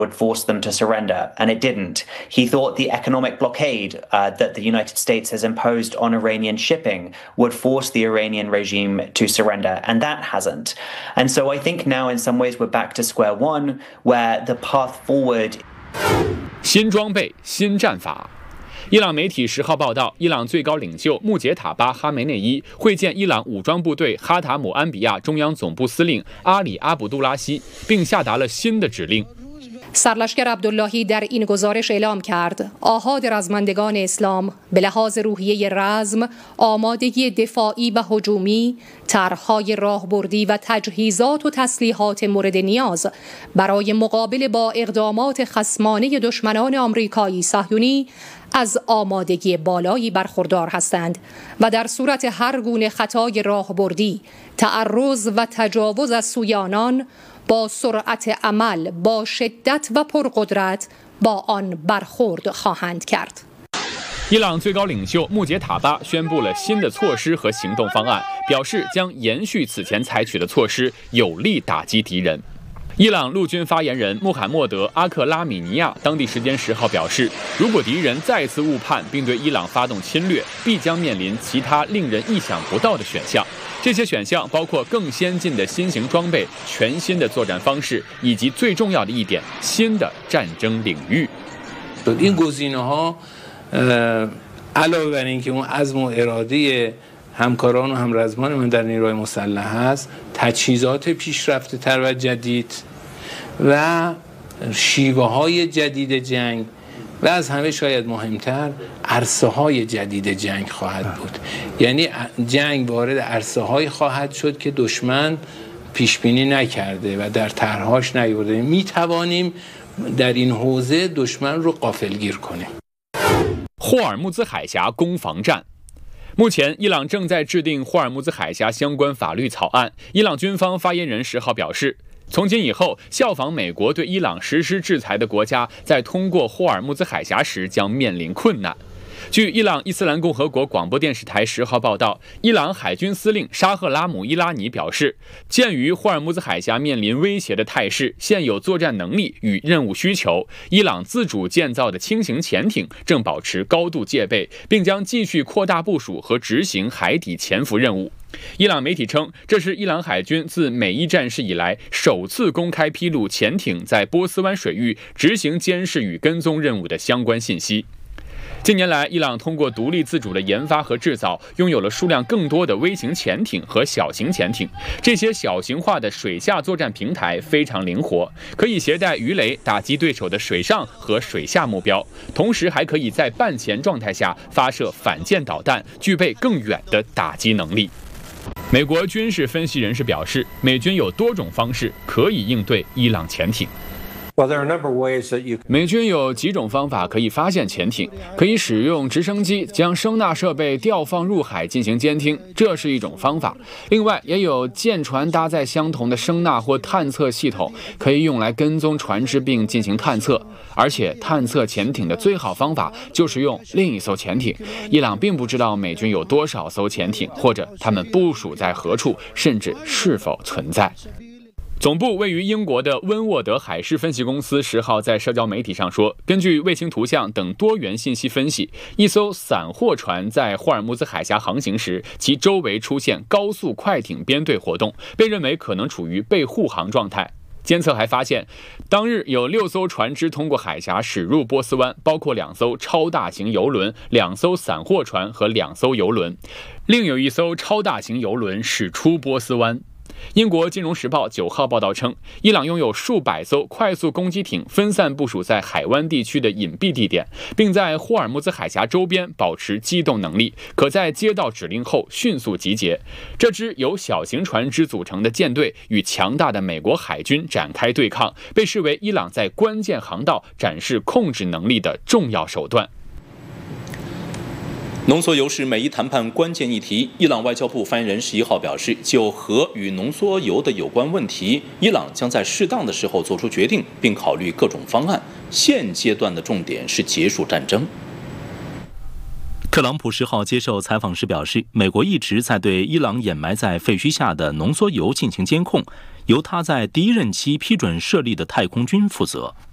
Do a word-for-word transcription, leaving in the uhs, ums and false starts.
would force them to surrender, and it didn't. He thought the economic blockade uh, that the United States has imposed on Iranian shipping would force the Iranian regime to surrender, and that hasn't. And so I think now in some ways we're back to square one, where the path forward. 新装备，新战法。伊朗媒体十号报道，伊朗最高领袖穆杰塔巴·哈梅内伊会见伊朗武装部队哈塔姆安比亚中央总部司令阿里·阿卜杜拉希，并下达了新的指令。 سرلشکر عبداللهی در این گزارش اعلام کرد آحاد رزمندگان اسلام به لحاظ روحیه رزم، آمادگی دفاعی و هجومی، طرح‌های راهبردی و تجهیزات و تسلیحات مورد نیاز برای مقابله با اقدامات خصمانه دشمنان آمریکایی صهیونی از آمادگی بالایی برخوردار هستند و در صورت هر گونه خطای راهبردی، تعرض و تجاوز از سوی آنان با سرعت عمل، با شدت و پرقدرت با آن برخورد خواهند کرد. 伊朗最高领袖穆杰塔巴宣布了新的措施和行动方案，表示将延续此前采取的措施，有力打击敌人。 伊朗陆军发言人穆罕默德·阿克拉米尼亚当地时间十号表示，如果敌人再次误判并对伊朗发动侵略，必将面临其他令人意想不到的选项。这些选项包括更先进的新型装备、全新的作战方式，以及最重要的一点，新的战争领域。 این گزینه‌ها علاوه بر اینکه اون عزم و اراده همکاران و همرزمان من در نیروهای مسلح هست، تجهیزات پیشرفته تر و جدید و شیوه های جدید جنگ و از همه شاید مهمتر عرصه های جدید جنگ خواهد بود. یعنی جنگ وارد عرصه های خواهد شد که دشمن پیش بینی نکرده و در طرحهاش نیورده. می توانیم در این حوزه دشمن رو غافلگیر کنیم. 霍尔木兹海峡攻防战。 目前，伊朗正在制定霍尔木兹海峡相关法律草案。伊朗军方发言人十号表示，从今以后，效仿美国对伊朗实施制裁的国家，在通过霍尔木兹海峡时将面临困难。 据伊朗伊斯兰共和国广播电视台十号报道，伊朗海军司令沙赫拉姆伊拉尼表示，鉴于霍尔木兹海峡面临威胁的态势、现有作战能力与任务需求，伊朗自主建造的轻型潜艇正保持高度戒备，并将继续扩大部署和执行海底潜伏任务。 伊朗媒体称，这是伊朗海军自美伊战事以来首次公开披露潜艇在波斯湾水域执行监视与跟踪任务的相关信息。 近年来，伊朗通过独立自主的研发和制造，拥有了数量更多的微型潜艇和小型潜艇。这些小型化的水下作战平台非常灵活，可以携带鱼雷打击对手的水上和水下目标，同时还可以在半潜状态下发射反舰导弹，具备更远的打击能力。美国军事分析人士表示，美军有多种方式可以应对伊朗潜艇。 美军有几种方法可以发现潜艇，可以使用直升机将声纳设备调放入海进行监听，这是一种方法。另外，也有舰船搭载相同的声纳或探测系统，可以用来跟踪船只并进行探测。而且，探测潜艇的最好方法就是用另一艘潜艇。伊朗并不知道美军有多少艘潜艇，或者它们部署在何处，甚至是否存在。 总部位于英国的温沃德海事分析公司十号在社交媒体上说，根据卫星图像等多元信息分析，一艘散货船在霍尔木兹海峡航行时，其周围出现高速快艇编队活动，被认为可能处于被护航状态。监测还发现，当日有六艘船只通过海峡驶入波斯湾，包括两艘超大型油轮、两艘散货船和两艘油轮，另有一艘超大型油轮驶出波斯湾。 英国金融时报九号报道称，伊朗拥有数百艘快速攻击艇分散部署在海湾地区的隐蔽地点，并在霍尔木兹海峡周边保持机动能力，可在接到指令后迅速集结。这支由小型船只组成的舰队与强大的美国海军展开对抗，被视为伊朗在关键航道展示控制能力的重要手段。 浓缩铀是美伊谈判关键议题。伊朗外交部发言人十一号表示，就核与浓缩铀的有关问题，伊朗将在适当的时候做出决定，并考虑各种方案。现阶段的重点是结束战争。 特朗普十号接受采访时表示，美国一直在对伊朗掩埋在废墟下的浓缩铀进行监控，由他在第一任期批准设立的太空军负责。